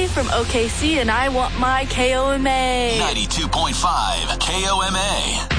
Haley from OKC, and I want my KOMA. 92.5 KOMA.